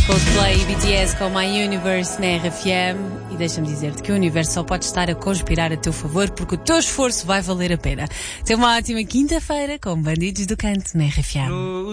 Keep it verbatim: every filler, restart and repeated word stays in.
Coldplay e B T S com My Universe na R F M. E deixa-me dizer-te que o universo só pode estar a conspirar a teu favor porque o teu esforço vai valer a pena. Tenha uma ótima quinta-feira com Bandidos do Canto na R F M.